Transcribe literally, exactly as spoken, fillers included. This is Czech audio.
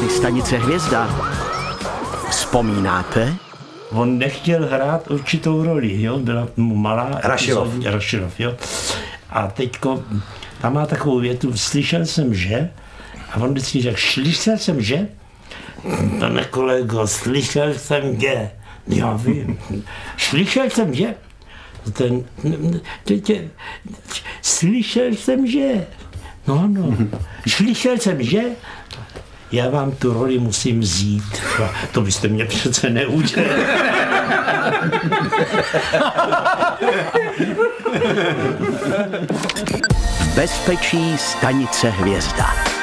Rady stanice Hvězda. Vzpomínáte? On nechtěl hrát určitou roli, jo? Byla mu malá. Rašilov. Rašilov, jo. A teďko, tam má takovou větu, slyšel jsem, že? A on vždycky řekl, slyšel jsem, že? Pane kolego, slyšel jsem, že? Já vím. Slyšel jsem, že? Ten, tě, tě, slyšel jsem, že? No, no. Slyšel jsem, že? Já vám tu roli musím vzít. To byste mě přece neudělali. V bezpečí stanice Hvězda.